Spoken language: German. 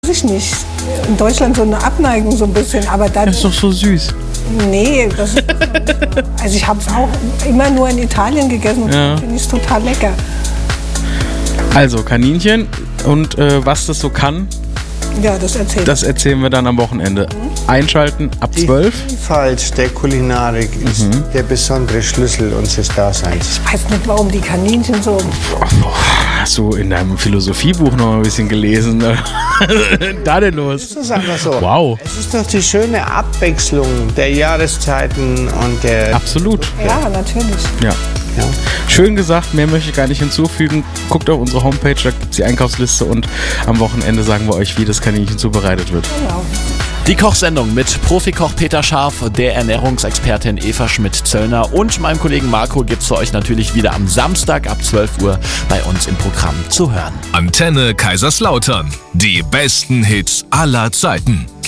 weiß ich nicht. In Deutschland so eine Abneigung so ein bisschen, aber dann... Das ist doch so süß. Nee, das ist... Also ich habe es auch immer nur in Italien gegessen und finde ich es total lecker. Also Kaninchen und was das so kann, ja, das erzählen wir dann am Wochenende. Einschalten ab 12. Die Vielfalt der Kulinarik ist der besondere Schlüssel unseres Daseins. Ich weiß nicht, warum die Kaninchen so... Hast du in deinem Philosophiebuch noch ein bisschen gelesen? Da denn los? Das ist einfach so. Wow. Es ist doch die schöne Abwechslung der Jahreszeiten und der... Absolut. Ja, natürlich. Ja. Schön gesagt, mehr möchte ich gar nicht hinzufügen. Guckt auf unsere Homepage, da gibt es die Einkaufsliste und am Wochenende sagen wir euch, wie das Kaninchen zubereitet wird. Genau. Die Kochsendung mit Profikoch Peter Scharf, der Ernährungsexpertin Eva Schmidt-Zöllner und meinem Kollegen Marco gibt's für euch natürlich wieder am Samstag ab 12 Uhr bei uns im Programm zu hören. Antenne Kaiserslautern. Die besten Hits aller Zeiten.